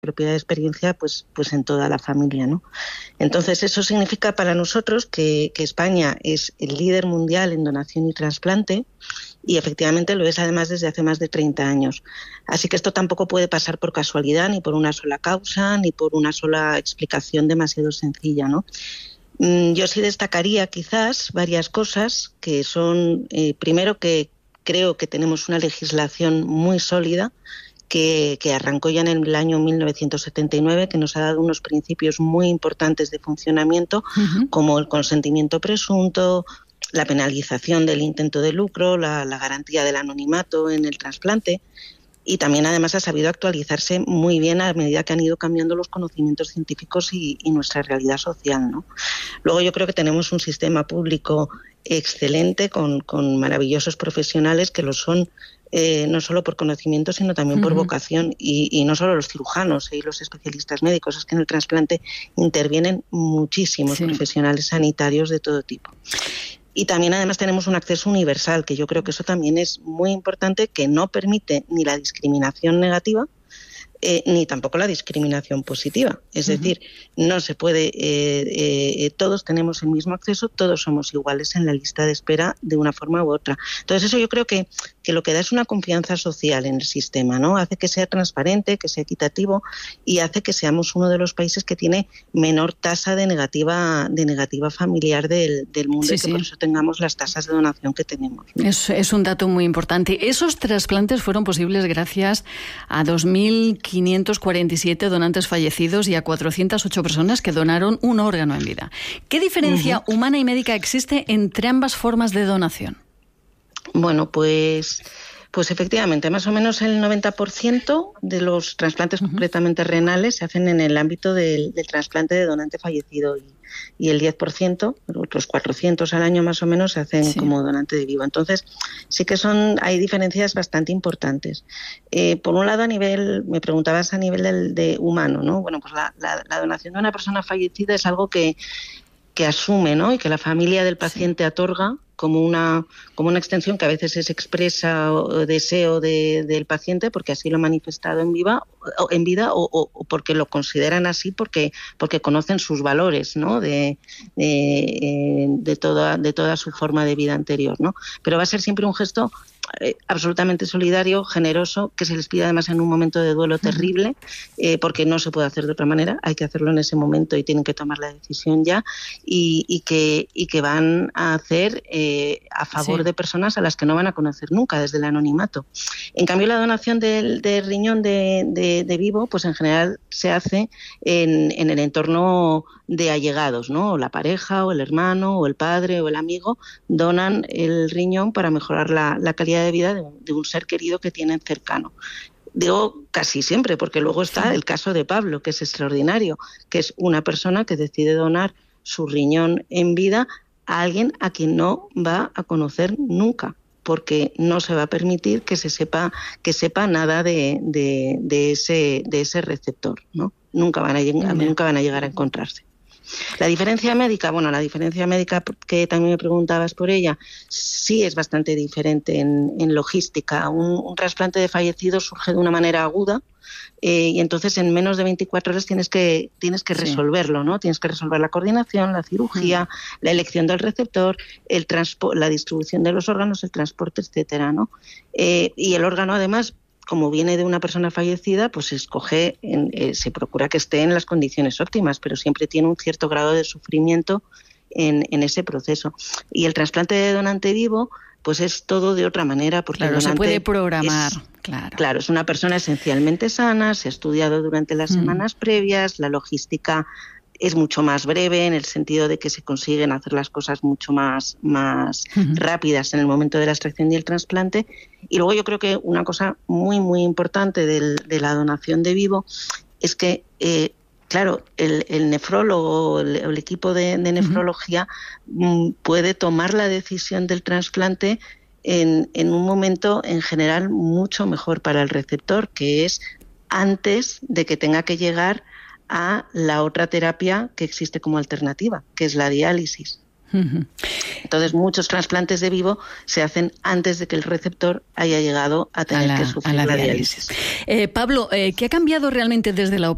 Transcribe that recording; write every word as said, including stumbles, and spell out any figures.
propia experiencia pues, pues en toda la familia, ¿no? Entonces eso significa para nosotros que, que España es el líder mundial en donación y trasplante, y efectivamente lo es además desde hace más de treinta años. Así que esto tampoco puede pasar por casualidad, ni por una sola causa, ni por una sola explicación demasiado sencilla, ¿no? Yo sí destacaría quizás varias cosas que son, eh, primero, que creo que tenemos una legislación muy sólida que, que arrancó ya en el año mil novecientos setenta y nueve, que nos ha dado unos principios muy importantes de funcionamiento, uh-huh. como el consentimiento presunto, la penalización del intento de lucro, la, la garantía del anonimato en el trasplante. Y también además ha sabido actualizarse muy bien a medida que han ido cambiando los conocimientos científicos y, y nuestra realidad social, ¿no? Luego yo creo que tenemos un sistema público excelente con, con maravillosos profesionales que lo son eh, no solo por conocimiento sino también uh-huh. por vocación, y, y no solo los cirujanos y los especialistas médicos, es que en el trasplante intervienen muchísimos sí. profesionales sanitarios de todo tipo. Y también además tenemos un acceso universal, que yo creo que eso también es muy importante, que no permite ni la discriminación negativa, eh, ni tampoco la discriminación positiva. Es uh-huh. decir, no se puede, eh, eh, todos tenemos el mismo acceso, todos somos iguales en la lista de espera de una forma u otra. Entonces eso yo creo que, que lo que da es una confianza social en el sistema, ¿no? Hace que sea transparente, que sea equitativo, y hace que seamos uno de los países que tiene menor tasa de negativa, de negativa familiar del, del mundo, sí, y que sí. por eso tengamos las tasas de donación que tenemos, ¿no? Es, es un dato muy importante. Esos trasplantes fueron posibles gracias a dos mil quinientos cuarenta y siete donantes fallecidos y a cuatrocientas ocho personas que donaron un órgano en vida. ¿Qué diferencia uh-huh. humana y médica existe entre ambas formas de donación? Bueno, pues, pues efectivamente, más o menos el noventa por ciento de los trasplantes uh-huh. concretamente renales se hacen en el ámbito del, del trasplante de donante fallecido, y, y el diez por ciento, otros cuatrocientos al año más o menos, se hacen sí. como donante de vivo. Entonces, sí que son hay diferencias bastante importantes. Eh, por un lado, a nivel, me preguntabas a nivel del, de humano, ¿no? Bueno, pues la, la, la donación de una persona fallecida es algo que, que asume, ¿no? Y que la familia del paciente sí. otorga como una como una extensión que a veces es expresa o deseo de, del paciente porque así lo ha manifestado en viva o en vida o, o, o porque lo consideran así porque porque conocen sus valores, ¿no? de de, de toda de toda su forma de vida anterior, ¿no? Pero va a ser siempre un gesto eh, absolutamente solidario, generoso, que se les pide además en un momento de duelo terrible, eh, porque no se puede hacer de otra manera, hay que hacerlo en ese momento y tienen que tomar la decisión ya, y, y que y que van a hacer eh, a favor sí. de personas a las que no van a conocer nunca desde el anonimato. En cambio, la donación del, del riñón de, de, de vivo, pues en general se hace en, en el entorno de allegados, ¿no? O la pareja, o el hermano, o el padre, o el amigo donan el riñón para mejorar la, la calidad de vida de, de un ser querido que tienen cercano. Digo casi siempre, porque luego está el caso de Pablo, que es extraordinario, que es una persona que decide donar su riñón en vida a alguien a quien no va a conocer nunca, porque no se va a permitir que se sepa que sepa nada de, de, de ese de ese receptor, ¿no? Nunca van a llegar, nunca van a llegar a encontrarse. La diferencia médica, bueno, la diferencia médica que también me preguntabas por ella, sí es bastante diferente en, en logística. Un, un trasplante de fallecidos surge de una manera aguda, eh, y entonces en menos de veinticuatro horas tienes que tienes que resolverlo, ¿no? Tienes que resolver la coordinación, la cirugía, mm. la elección del receptor, el transpo- la distribución de los órganos, el transporte, etcétera, ¿no? Eh, y el órgano además, como viene de una persona fallecida, pues se escoge, en, eh, se procura que esté en las condiciones óptimas, pero siempre tiene un cierto grado de sufrimiento en, en ese proceso. Y el trasplante de donante vivo, pues es todo de otra manera, porque claro, el donante se puede programar. Es, claro. claro, es una persona esencialmente sana, se ha estudiado durante las mm. semanas previas, la logística es mucho más breve en el sentido de que se consiguen hacer las cosas mucho más, más uh-huh. rápidas en el momento de la extracción y el trasplante. Y luego yo creo que una cosa muy, muy importante del, de la donación de vivo es que, eh, claro, el, el nefrólogo, el, el equipo de, de nefrología uh-huh. puede tomar la decisión del trasplante en, en un momento en general mucho mejor para el receptor, que es antes de que tenga que llegar a la otra terapia que existe como alternativa, que es la diálisis. Uh-huh. Entonces, muchos trasplantes de vivo se hacen antes de que el receptor haya llegado a tener a la, que sufrir a la, la diálisis. diálisis. Eh, Pablo, eh, ¿qué ha cambiado realmente desde la operación?